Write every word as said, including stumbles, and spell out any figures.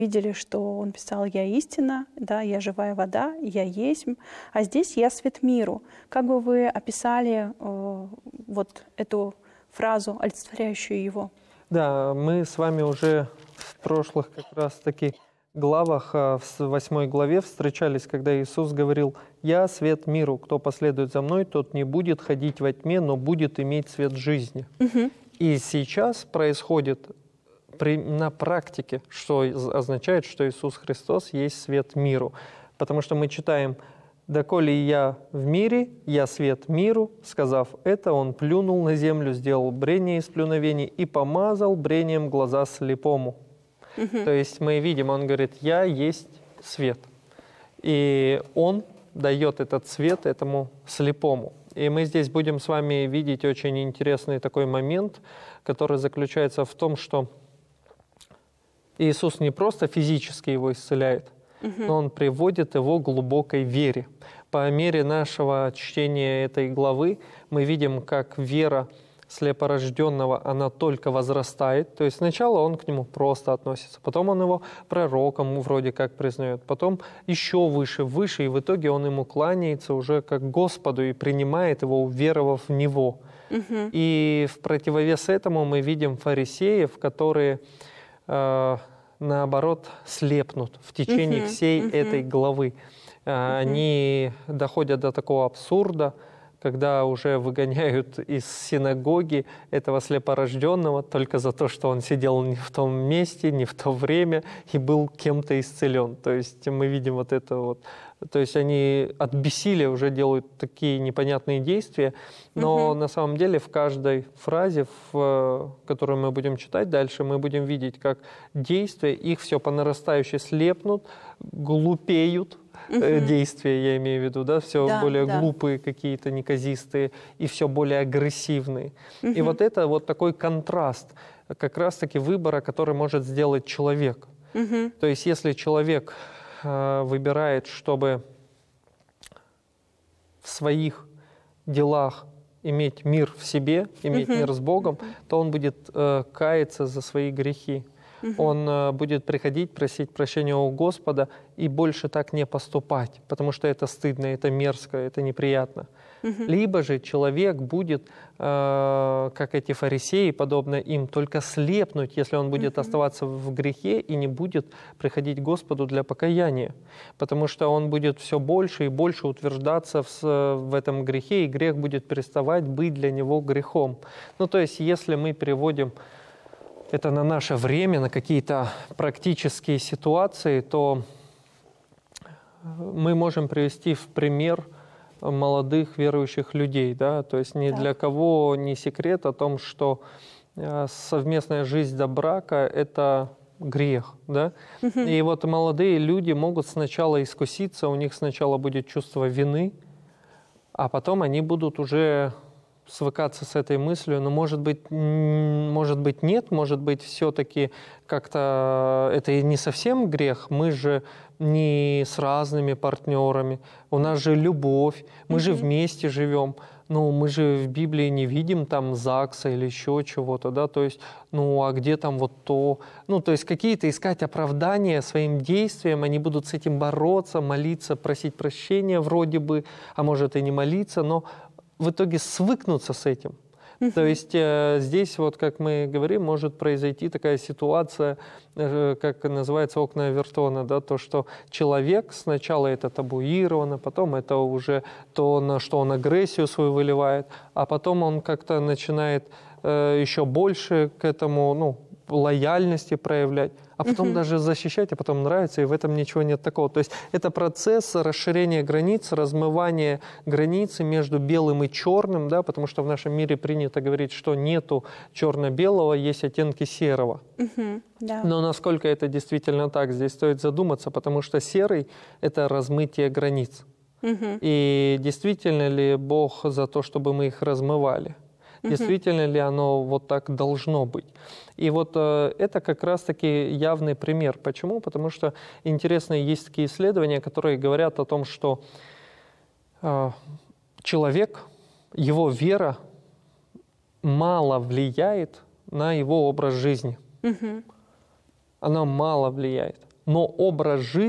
видели, что он писал «Я истина», да, «Я живая вода», «Я есть», а здесь «Я свет миру». Как бы вы описали э, вот эту фразу, олицетворяющую его? Да, мы с вами уже в прошлых как раз-таки главах, в восьмой главе встречались, когда Иисус говорил: «Я свет миру, кто последует за мной, тот не будет ходить во тьме, но будет иметь свет жизни». Угу. И сейчас происходит при, на практике, что означает, что Иисус Христос есть свет миру. Потому что мы читаем: «Доколе я в мире, я свет миру». Сказав это, он плюнул на землю, сделал брение из плюновений и помазал брением глаза слепому. Uh-huh. То есть мы видим, он говорит: «Я есть свет». И он дает этот свет этому слепому. И мы здесь будем с вами видеть очень интересный такой момент, который заключается в том, что Иисус не просто физически его исцеляет, uh-huh. но он приводит его к глубокой вере. По мере нашего чтения этой главы мы видим, как вера слепорожденного, она только возрастает. То есть сначала он к нему просто относится, потом он его пророком вроде как признает, потом еще выше, выше, и в итоге он ему кланяется уже как Господу и принимает его, уверовав в него. Uh-huh. И в противовес этому мы видим фарисеев, которые э, наоборот слепнут в течение uh-huh. всей uh-huh. этой главы. Uh-huh. Они доходят до такого абсурда, когда уже выгоняют из синагоги этого слепорожденного только за то, что он сидел не в том месте, не в то время и был кем-то исцелен. То есть мы видим вот это вот. То есть они от бессилия уже делают такие непонятные действия, но угу. на самом деле в каждой фразе, в, которую мы будем читать дальше, мы будем видеть, как действия их все по нарастающей слепнут, глупеют, Uh-huh. действия, я имею в виду, да, все да, более да. глупые какие-то, неказистые и все более агрессивные. Uh-huh. И вот это вот такой контраст как раз-таки выбора, который может сделать человек. Uh-huh. То есть если человек э, выбирает, чтобы в своих делах иметь мир в себе, иметь uh-huh. мир с Богом, uh-huh. то он будет э, каяться за свои грехи. Uh-huh. Он э, будет приходить, просить прощения у Господа и больше так не поступать, потому что это стыдно, это мерзко, это неприятно. Uh-huh. Либо же человек будет, э, как эти фарисеи, подобно им, только слепнуть, если он будет uh-huh. оставаться в грехе и не будет приходить к Господу для покаяния, потому что он будет все больше и больше утверждаться в, в этом грехе, и грех будет переставать быть для него грехом. Ну, то есть, если мы переводим это на наше время, на какие-то практические ситуации, то мы можем привести в пример молодых верующих людей. Да? То есть ни так. для кого не секрет о том, что совместная жизнь до брака – это грех. Да? Угу. И вот молодые люди могут сначала искуситься, у них сначала будет чувство вины, а потом они будут уже свыкаться с этой мыслью, но может быть, может быть нет, может быть все-таки как-то это и не совсем грех, мы же не с разными партнерами, у нас же любовь, мы mm-hmm. же вместе живем, ну мы же в Библии не видим там ЗАГСа или еще чего-то, да, то есть, ну а где там вот то, ну то есть какие-то искать оправдания своим действиям, они будут с этим бороться, молиться, просить прощения вроде бы, а может и не молиться, но в итоге свыкнуться с этим. Uh-huh. То есть э, здесь, вот как мы говорим, может произойти такая ситуация, э, как называется окна Овертона, да, то, что человек сначала это табуировано, потом это уже то, на что он агрессию свою выливает, а потом он как-то начинает э, еще больше к этому, ну, лояльности проявлять, а потом uh-huh. даже защищать, а потом нравится, и в этом ничего нет такого. То есть это процесс расширения границ, размывания границы между белым и черным, да, потому что в нашем мире принято говорить, что нету черно-белого, есть оттенки серого. Uh-huh. Да. Но насколько это действительно так, здесь стоит задуматься, потому что серый – это размытие границ. Uh-huh. И действительно ли Бог за то, чтобы мы их размывали? Действительно ли оно вот так должно быть? И вот э, это как раз-таки явный пример. Почему? Потому что интересно, есть такие исследования, которые говорят о том, что э, человек, его вера мало влияет на его образ жизни. Угу. Она мало влияет. но образ жизни